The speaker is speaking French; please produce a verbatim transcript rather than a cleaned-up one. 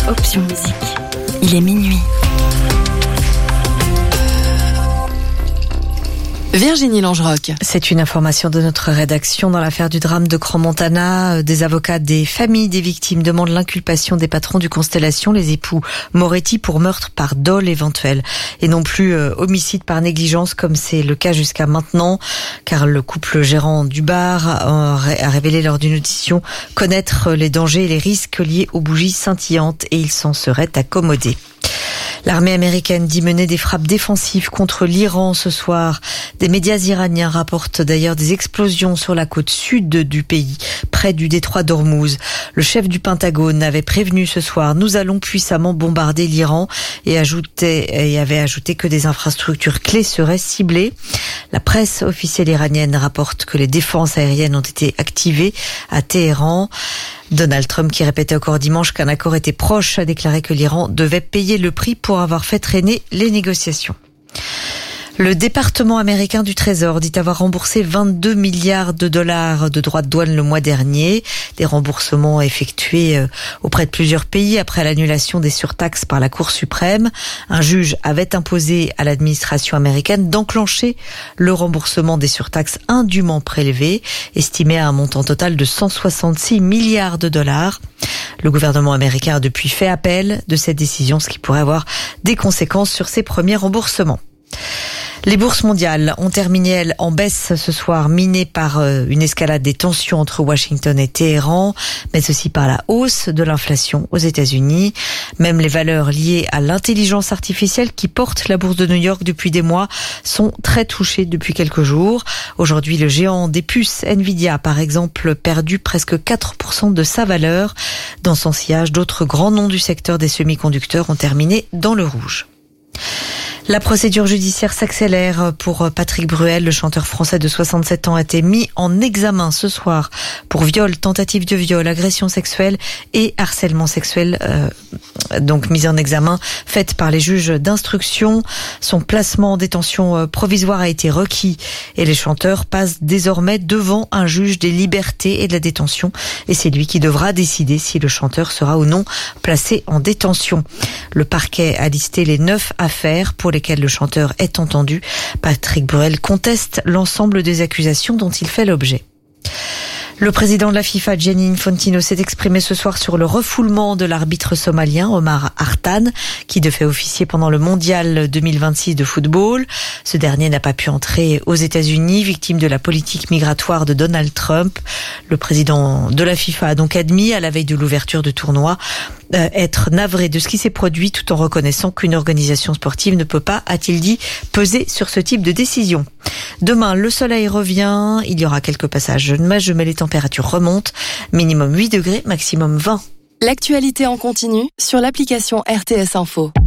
Option Musique. Il est minuit. Virginie Langeroc. C'est une information de notre rédaction dans l'affaire du drame de Crans-Montana. Des avocats des familles des victimes demandent l'inculpation des patrons du Constellation, les époux Moretti, pour meurtre par dol éventuel et non plus euh, homicide par négligence comme c'est le cas jusqu'à maintenant, car le couple gérant du bar a révélé lors d'une audition connaître les dangers et les risques liés aux bougies scintillantes et il s'en serait accommodé. L'armée américaine dit mener des frappes défensives contre l'Iran ce soir. Des médias iraniens rapportent d'ailleurs des explosions sur la côte sud du pays, près du détroit d'Ormuz. Le chef du Pentagone avait prévenu ce soir « Nous allons puissamment bombarder l'Iran » et, ajoutait, et avait ajouté que des infrastructures clés seraient ciblées. La presse officielle iranienne rapporte que les défenses aériennes ont été activées à Téhéran. Donald Trump, qui répétait encore dimanche qu'un accord était proche, a déclaré que l'Iran devait payer le prix pour avoir fait traîner les négociations. Le département américain du Trésor dit avoir remboursé vingt-deux milliards de dollars de droits de douane le mois dernier. Des remboursements effectués auprès de plusieurs pays après l'annulation des surtaxes par la Cour suprême. Un juge avait imposé à l'administration américaine d'enclencher le remboursement des surtaxes indûment prélevées, estimé à un montant total de cent soixante-six milliards de dollars. Le gouvernement américain a depuis fait appel de cette décision, ce qui pourrait avoir des conséquences sur ses premiers remboursements. Les bourses mondiales ont terminé, elles, en baisse ce soir, minées par une escalade des tensions entre Washington et Téhéran, mais aussi par la hausse de l'inflation aux États-Unis. Même les valeurs liées à l'intelligence artificielle qui portent la bourse de New York depuis des mois sont très touchées depuis quelques jours. Aujourd'hui, le géant des puces Nvidia, par exemple, perdu presque quatre pour cent de sa valeur. Dans son sillage, d'autres grands noms du secteur des semi-conducteurs ont terminé dans le rouge. La procédure judiciaire s'accélère pour Patrick Bruel. Le chanteur français de soixante-sept ans a été mis en examen ce soir pour viol, tentative de viol, agression sexuelle et harcèlement sexuel. Euh, donc mise en examen faite par les juges d'instruction. Son placement en détention provisoire a été requis et les chanteurs passent désormais devant un juge des libertés et de la détention. Et c'est lui qui devra décider si le chanteur sera ou non placé en détention. Le parquet a listé les neuf affaires pour lesquels le chanteur est entendu. Patrick Bruel conteste l'ensemble des accusations dont il fait l'objet. Le président de la FIFA, Gianni Infantino, s'est exprimé ce soir sur le refoulement de l'arbitre somalien Omar Hartan, qui devait officier pendant le mondial deux mille vingt-six de football. Ce dernier n'a pas pu entrer aux États-Unis, victime de la politique migratoire de Donald Trump. Le président de la FIFA a donc admis, à la veille de l'ouverture du tournoi, euh, être navré de ce qui s'est produit, tout en reconnaissant qu'une organisation sportive ne peut pas, a-t-il dit, peser sur ce type de décision. Demain, le soleil revient, il y aura quelques passages de neige, mais les températures remontent, minimum huit degrés, maximum vingt. L'actualité en continu sur l'application R T S Info.